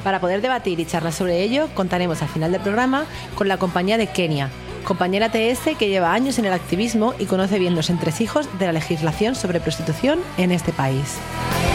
Para poder debatir y charlar sobre ello, contaremos al final del programa con la compañía de Kenia, compañera TS que lleva años en el activismo y conoce bien los entresijos de la legislación sobre prostitución en este país.